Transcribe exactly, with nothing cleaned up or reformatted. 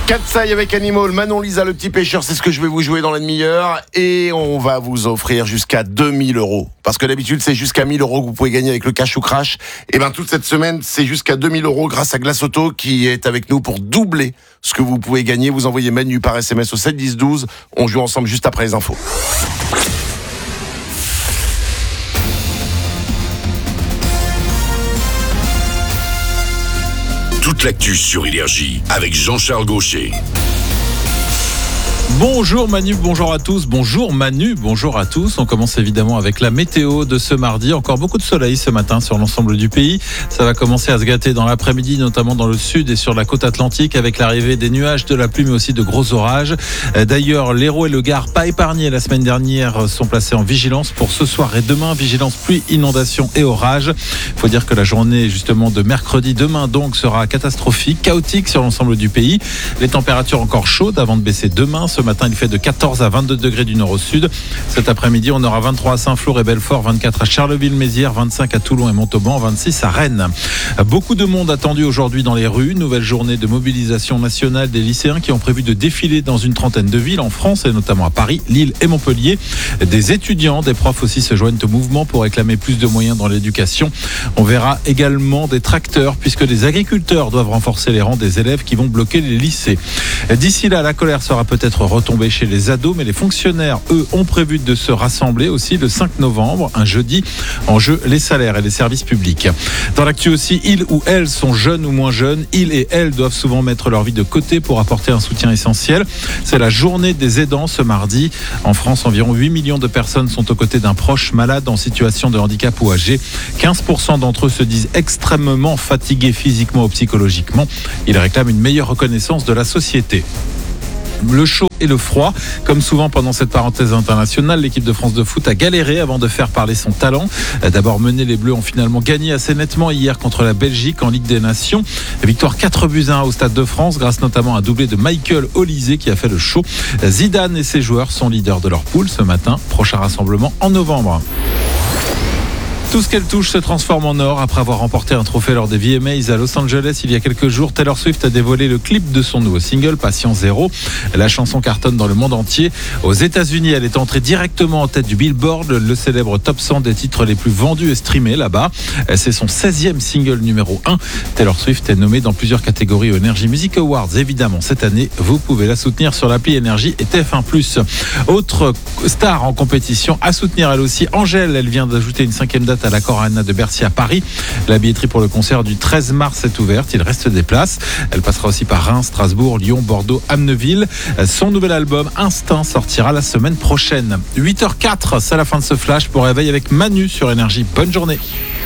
Katsai avec Animal, Manon Lisa le petit pêcheur, c'est ce que je vais vous jouer dans la demi-heure et on va vous offrir jusqu'à deux mille euros. Parce que d'habitude c'est jusqu'à mille euros que vous pouvez gagner avec le cash ou crash. Et bien toute cette semaine c'est jusqu'à deux mille euros grâce à Glace Auto qui est avec nous pour doubler ce que vous pouvez gagner. Vous envoyez Manu par S M S au sept dix douze. On joue ensemble juste après les infos. Toute l'actu sur Énergie avec Jean-Charles Gaucher. Bonjour Manu, bonjour à tous. Bonjour Manu, bonjour à tous. On commence évidemment avec la météo de ce mardi. Encore beaucoup de soleil ce matin sur l'ensemble du pays. Ça va commencer à se gâter dans l'après-midi, notamment dans le sud et sur la côte atlantique, avec l'arrivée des nuages, de la pluie, mais aussi de gros orages. D'ailleurs, l'Hérault et le Gard, pas épargnés la semaine dernière, sont placés en vigilance pour ce soir et demain. Vigilance pluie, inondation et orage. Il faut dire que la journée justement de mercredi, demain donc, sera catastrophique, chaotique sur l'ensemble du pays. Les températures encore chaudes avant de baisser demain. Ce matin, il fait de quatorze à vingt-deux degrés du nord au sud. Cet après-midi, on aura vingt-trois à Saint-Flour et Belfort, vingt-quatre à Charleville-Mézières, vingt-cinq à Toulon et Montauban, vingt-six à Rennes. Beaucoup de monde attendu aujourd'hui dans les rues. Nouvelle journée de mobilisation nationale des lycéens qui ont prévu de défiler dans une trentaine de villes en France et notamment à Paris, Lille et Montpellier. Des étudiants, des profs aussi se joignent au mouvement pour réclamer plus de moyens dans l'éducation. On verra également des tracteurs puisque les agriculteurs doivent renforcer les rangs des élèves qui vont bloquer les lycées. D'ici là, la colère sera peut-être retombée chez les ados, mais les fonctionnaires, eux, ont prévu de se rassembler aussi le cinq novembre, un jeudi, en jeu les salaires et les services publics. Dans l'actu aussi, ils ou elles sont jeunes ou moins jeunes. Ils et elles doivent souvent mettre leur vie de côté pour apporter un soutien essentiel. C'est la journée des aidants ce mardi. En France, environ huit millions de personnes sont aux côtés d'un proche malade en situation de handicap ou âgé. quinze pour cent d'entre eux se disent extrêmement fatigués physiquement ou psychologiquement. Ils réclament une meilleure reconnaissance de la société. Le chaud et le froid, comme souvent pendant cette parenthèse internationale, l'équipe de France de foot a galéré avant de faire parler son talent. D'abord mené, les Bleus ont finalement gagné assez nettement hier contre la Belgique en Ligue des Nations. Victoire quatre buts à un au Stade de France, grâce notamment à un doublé de Michael Olise qui a fait le show. Zidane et ses joueurs sont leaders de leur poule ce matin. Prochain rassemblement en novembre. Tout ce qu'elle touche se transforme en or. Après avoir remporté un trophée lors des V M As à Los Angeles il y a quelques jours, Taylor Swift a dévoilé le clip de son nouveau single, Patient Zéro. La chanson cartonne dans le monde entier. Aux États-Unis, elle est entrée directement en tête du Billboard, le célèbre top cent des titres les plus vendus et streamés là-bas. C'est son seizième single numéro un. Taylor Swift est nommée dans plusieurs catégories aux Energy Music Awards. Évidemment, cette année, vous pouvez la soutenir sur l'appli Énergie et T F un plus. Autre star en compétition à soutenir elle aussi, Angèle. Elle vient d'ajouter une cinquième date à l'Accor Arena de Bercy à Paris. La billetterie pour le concert du treize mars est ouverte. Il reste des places. Elle passera aussi par Reims, Strasbourg, Lyon, Bordeaux, Amneville. Son nouvel album Instinct sortira la semaine prochaine. huit heures zéro quatre, c'est la fin de ce flash pour réveil avec Manu sur Énergie. Bonne journée.